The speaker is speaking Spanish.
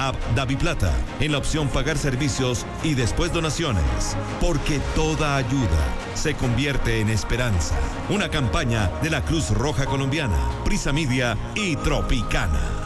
app DaviPlata, en la opción pagar servicios y después donaciones. Porque toda ayuda se convierte en esperanza. Una campaña de la Cruz Roja Colombiana, Prisa Media y Tropicana.